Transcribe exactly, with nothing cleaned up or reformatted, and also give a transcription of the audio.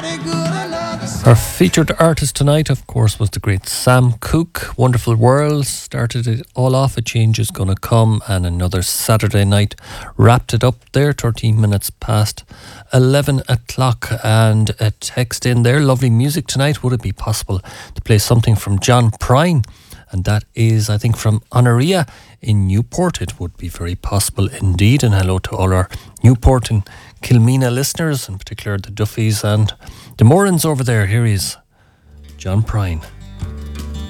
Our featured artist tonight, of course, was the great Sam Cooke. Wonderful World started it all off. A Change Is Gonna Come, and another Saturday night wrapped it up there. thirteen minutes past eleven o'clock, and a text in there. Lovely music tonight. Would it be possible to play something from John Prine? And that is, I think, from Honoria in Newport. It would be very possible indeed. And hello to all our Newport and Kilmena listeners, in particular the Duffys and the Morans over there. Here is John Prine.